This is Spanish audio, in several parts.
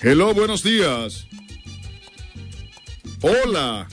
Hello, buenos días. Hola.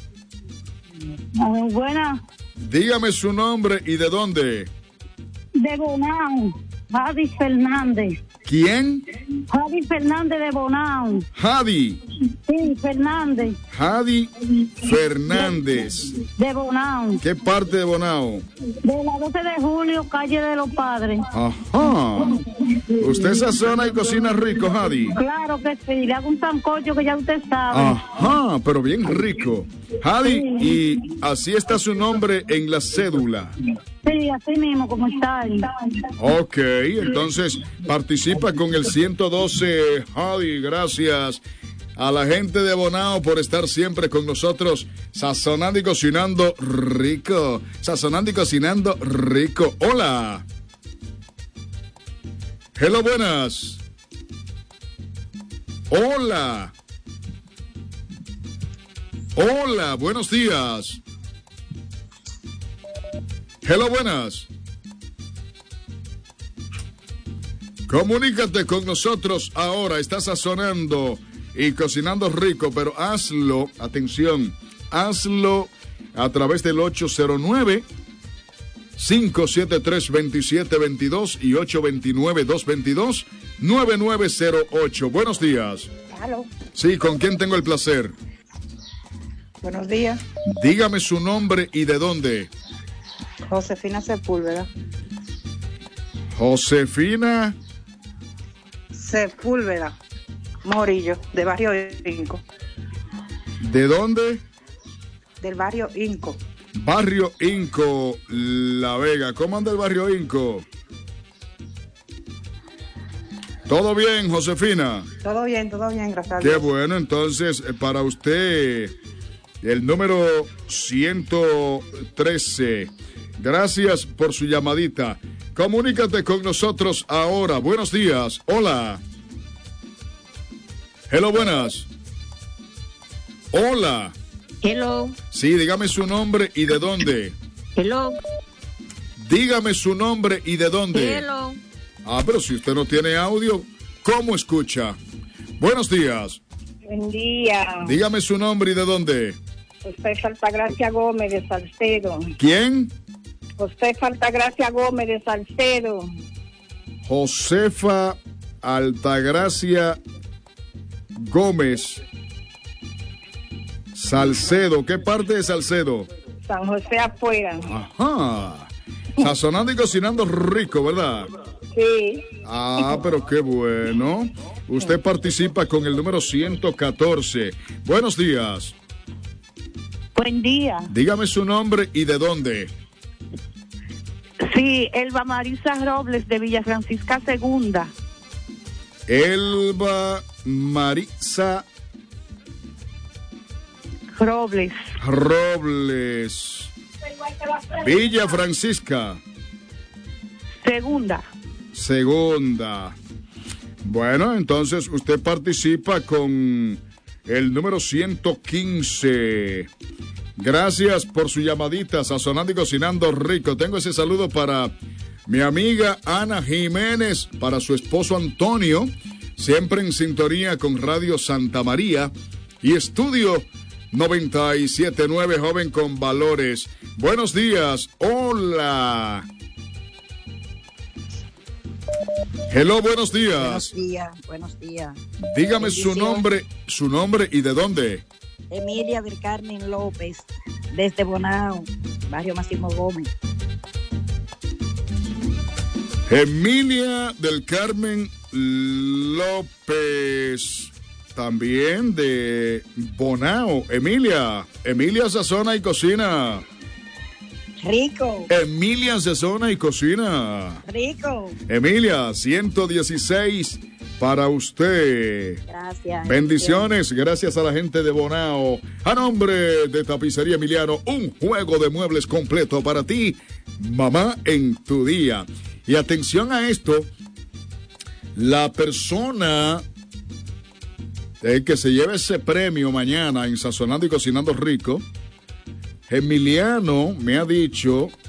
Buena. Dígame su nombre y de dónde. De Bonao, Javi Fernández. ¿Quién? Javi Fernández de Bonao. Javi. Sí, Fernández. Javi Fernández. De Bonao. ¿Qué parte de Bonao? De la 12 de julio, calle de los Padres. Ajá. ¿Usted sazona y cocina rico, Javi? Claro que sí, le hago un sancocho que ya usted sabe. Ajá, pero bien rico. Javi, y así está su nombre en la cédula. Sí, así mismo como está ahí. Ok, entonces participa con el 112, Javi, gracias a la gente de Bonao por estar siempre con nosotros, sazonando y cocinando rico, sazonando y cocinando rico. Hola. Hello, buenas. Hola. Hola, buenos días. Hello, buenas. Comunícate con nosotros ahora. Estás sazonando y cocinando rico, pero hazlo, atención, hazlo a través del 809-573-2722 y 829-222-9908. Buenos días. Aló. Sí, ¿con quién tengo el placer? Buenos días. Dígame su nombre y de dónde. Josefina Sepúlveda. Josefina Sepúlveda Morillo, de Barrio Inco. ¿De dónde? Del Barrio Inco. Barrio Inco, La Vega. ¿Cómo anda el Barrio Inco? ¿Todo bien, Josefina? Todo bien, gracias a Qué Dios. bueno, entonces, para usted, el número 113. Gracias por su llamadita. Comunícate con nosotros ahora. Buenos días. Hola. Hello, buenas. Hola. Hello. Sí, dígame su nombre y de dónde. Hello. Dígame su nombre y de dónde. Hello. Ah, pero si usted no tiene audio, ¿cómo escucha? Buenos días. Buen día. Dígame su nombre y de dónde. Usted Altagracia Gómez de Salcedo. ¿Quién? Usted Altagracia Gómez de Salcedo. Josefa Altagracia Gómez. Salcedo. ¿Qué parte de Salcedo? San José afuera. Ajá. Sazonando y cocinando rico, ¿verdad? Sí. Ah, pero qué bueno. Usted participa con el número 114. Buenos días. Buen día. Dígame su nombre y de dónde. Sí, Elba Marisa Robles de Villa Francisca Segunda. Elba Marisa Robles. Villa Francisca Segunda. Bueno, entonces usted participa con el número 115. Gracias por su llamadita, sazonando y cocinando rico. Tengo ese saludo para mi amiga Ana Jiménez, para su esposo Antonio, siempre en sintonía con Radio Santa María y Estudio 97.9, joven con valores. Buenos días. Hola. Hello, buenos días. Buenos días. Dígame su nombre y de dónde. Emilia del Carmen López, desde Bonao, Barrio Máximo Gómez. Emilia del Carmen López, también de Bonao. Emilia sazona y cocina. Rico. Emilia sazona y cocina. Rico. Emilia, 116 para usted. Gracias. Bendiciones, gracias a la gente de Bonao. A nombre de Tapicería Emiliano, un juego de muebles completo para ti, mamá, en tu día. Y atención a esto, la persona que se lleve ese premio mañana en Sazonando y Cocinando Rico, Emiliano me ha dicho